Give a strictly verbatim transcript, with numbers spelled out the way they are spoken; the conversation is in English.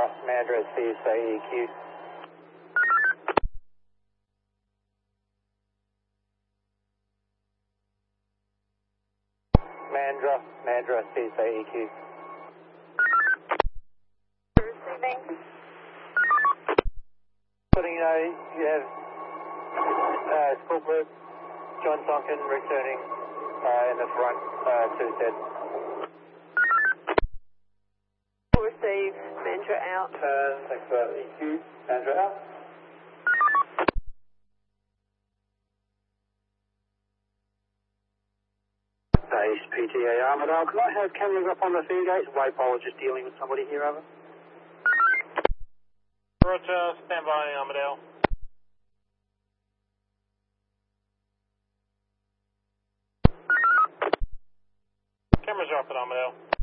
Mandra, C S A E Q. Mandra, Mandra, C S A E Q. Receiving. Letting you know you have uh, Scorpio, John Tonkin returning uh, in the front uh, to set. Receive. Mandra out. Turn, thanks for E Q. Mandra out. Base P T A Armidale, can I have cameras up on the feed gates? Waypole just dealing with somebody here, over. Roger, stand by, Armidale. Cameras are up at Armidale.